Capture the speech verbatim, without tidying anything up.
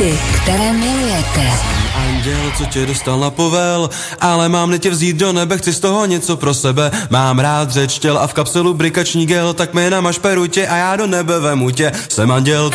hity, které milujete. Anděl, co tě dostal na povel, ale mám tě vzít do nebe, chci z toho něco pro sebe. Mám rád řeč těl a v kapselu brikační gel, tak mi namaž perutě a já do nebe vemu tě. Jsem anděl,